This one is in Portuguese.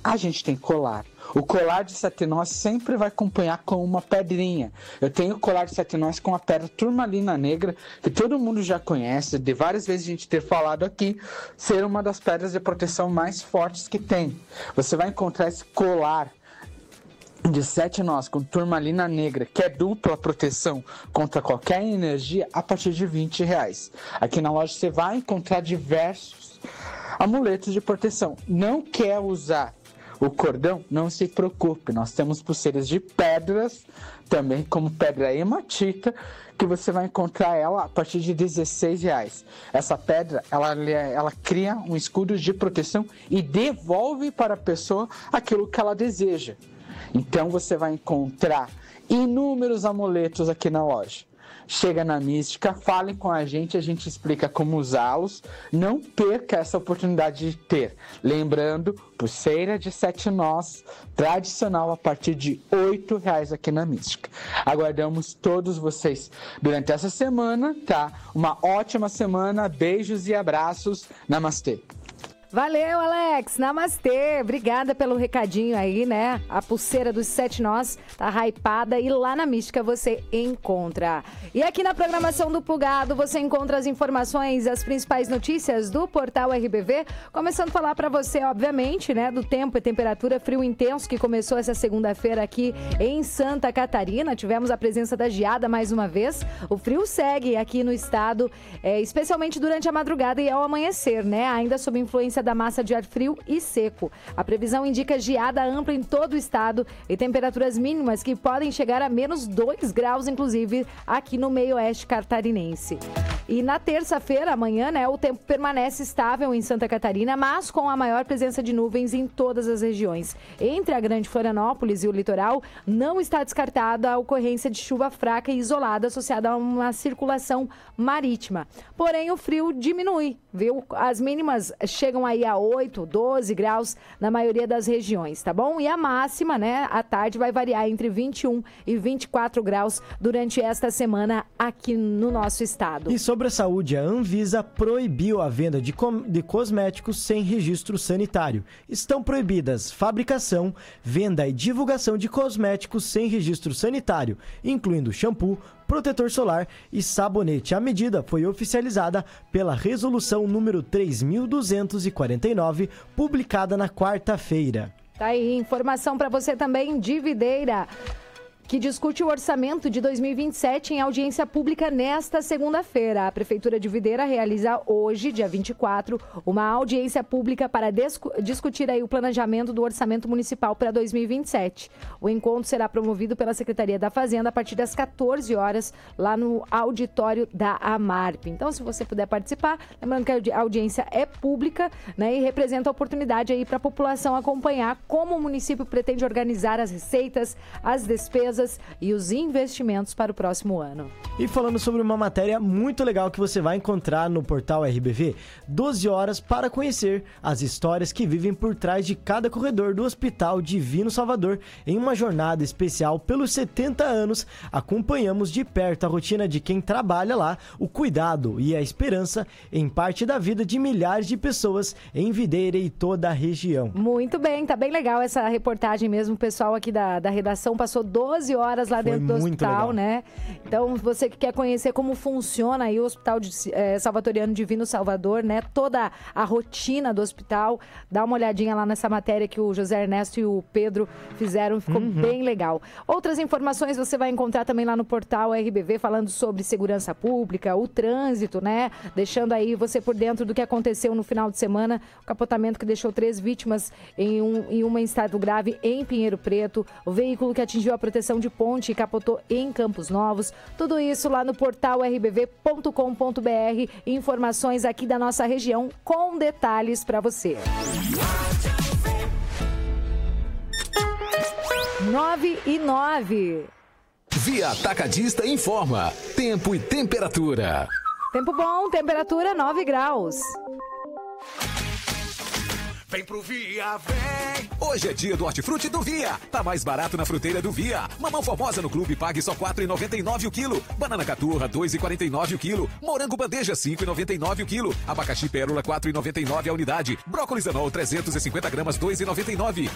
A gente tem colar. O colar de sete nós sempre vai acompanhar com uma pedrinha. Eu tenho o colar de sete nós com a pedra turmalina negra, que todo mundo já conhece, de várias vezes a gente ter falado aqui, ser uma das pedras de proteção mais fortes que tem. Você vai encontrar esse colar de sete nós com turmalina negra, que é dupla proteção contra qualquer energia, a partir de R$20. Aqui na loja você vai encontrar diversos amuletos de proteção. Não quer usar o cordão? Não se preocupe, nós temos pulseiras de pedras, também como pedra hematita, que você vai encontrar ela a partir de R$16. Essa pedra, ela cria um escudo de proteção e devolve para a pessoa aquilo que ela deseja. Então você vai encontrar inúmeros amuletos aqui na loja. Chega na Mística, falem com a gente explica como usá-los. Não perca essa oportunidade de ter. Lembrando, pulseira de sete nós, tradicional a partir de R$8 aqui na Mística. Aguardamos todos vocês durante essa semana, tá? Uma ótima semana, beijos e abraços. Namastê. Valeu, Alex. Namastê. Obrigada pelo recadinho aí, né? A pulseira dos sete nós tá hypada e lá na Mística você encontra. E aqui na programação do Plugado você encontra as informações, as principais notícias do portal RBV. Começando a falar para você, obviamente, né? Do tempo e temperatura, frio intenso que começou essa segunda-feira aqui em Santa Catarina. Tivemos a presença da geada mais uma vez. O frio segue aqui no estado, especialmente durante a madrugada e ao amanhecer, né? Ainda sob influência da massa de ar frio e seco. A previsão indica geada ampla em todo o estado e temperaturas mínimas que podem chegar a menos 2 graus, inclusive, aqui no meio-oeste catarinense. E na terça-feira, amanhã, né, o tempo permanece estável em Santa Catarina, mas com a maior presença de nuvens em todas as regiões. Entre a Grande Florianópolis e o litoral, não está descartada a ocorrência de chuva fraca e isolada associada a uma circulação marítima. Porém, o frio diminui, viu? As mínimas chegam aí a 8, 12 graus na maioria das regiões, tá bom? E a máxima, né, à tarde vai variar entre 21 e 24 graus durante esta semana aqui no nosso estado. E sobre a saúde, a Anvisa proibiu a venda de cosméticos sem registro sanitário. Estão proibidas fabricação, venda e divulgação de cosméticos sem registro sanitário, incluindo shampoo, protetor solar e sabonete. A medida foi oficializada pela resolução número 3.249, publicada na quarta-feira. Tá aí, informação para você também de Videira, que discute o orçamento de 2027 em audiência pública nesta segunda-feira. A Prefeitura de Videira realiza hoje, dia 24, uma audiência pública para discutir aí o planejamento do orçamento municipal para 2027. O encontro será promovido pela Secretaria da Fazenda a partir das 14 horas, lá no auditório da Amarp. Então, se você puder participar, lembrando que a audiência é pública, né, e representa a oportunidade aí para a população acompanhar como o município pretende organizar as receitas, as despesas e os investimentos para o próximo ano. E falando sobre uma matéria muito legal que você vai encontrar no portal RBV, 12 horas para conhecer as histórias que vivem por trás de cada corredor do Hospital Divino Salvador. Em uma jornada especial pelos 70 anos, acompanhamos de perto a rotina de quem trabalha lá, o cuidado e a esperança em parte da vida de milhares de pessoas em Videira e toda a região. Muito bem, tá bem legal essa reportagem mesmo. O pessoal aqui da redação passou 12 horas lá dentro do hospital, né? Então, você que quer conhecer como funciona aí o Hospital Salvatoriano Divino Salvador, né? Toda a rotina do hospital, dá uma olhadinha lá nessa matéria que o José Ernesto e o Pedro fizeram, ficou bem legal. Outras informações você vai encontrar também lá no portal RBV, falando sobre segurança pública, o trânsito, né? Deixando aí você por dentro do que aconteceu no final de semana, o capotamento que deixou 3 vítimas em uma em estado grave em Pinheiro Preto, o veículo que atingiu a proteção de ponte e capotou em Campos Novos. Tudo isso lá no portal rbv.com.br. Informações aqui da nossa região com detalhes para você. 9:09. Via Atacadista informa. Tempo e temperatura. Tempo bom, temperatura 9 graus. Vem pro Via, vem! Hoje é dia do Hortifruti do Via. Tá mais barato na fruteira do Via. Mamão Formosa no Clube, pague só R$ 4,99 o quilo. Banana Caturra, R$ 2,49 o quilo. Morango Bandeja, R$ 5,99 o quilo. Abacaxi Pérola, R$ 4,99 a unidade. Brócolis Anol, 350 gramas, R$ 2,99.